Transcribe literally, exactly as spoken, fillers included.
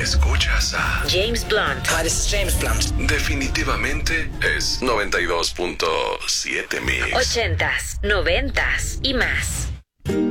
escuchas a James Blunt. Hi, this is James Blunt. Definitivamente es noventa y dos punto siete Mix. Ochentas, noventas y más.